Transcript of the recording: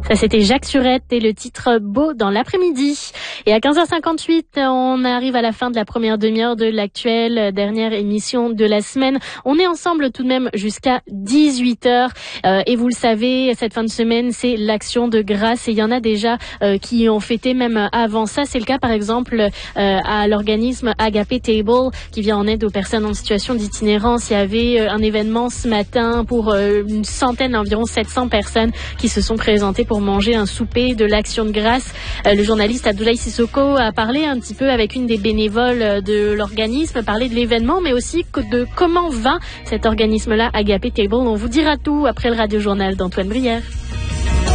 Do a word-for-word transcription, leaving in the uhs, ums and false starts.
Ça, c'était Jacques Surette et le titre Beau dans l'après-midi. Et à quinze heures cinquante-huit, on arrive à la fin de la première demi-heure de l'actuelle dernière émission de la semaine. On est ensemble tout de même jusqu'à dix-huit heures. Euh, et vous le savez, cette fin de semaine, c'est l'action de grâce. Et il y en a déjà euh, qui ont fêté même avant ça. C'est le cas, par exemple, euh, à l'organisme Agape Table, qui vient en aide aux personnes en situation d'itinérance. Il y avait euh, un événement ce matin pour euh, une centaine, environ sept cents personnes qui se sont présentées pour manger un souper de l'Action de grâce. Euh, le journaliste Abdoulaye Sissoko a parlé un petit peu avec une des bénévoles de l'organisme, parlé de l'événement, mais aussi de comment va cet organisme-là, Agape Table. On vous dira tout après le radio-journal d'Antoine Brière.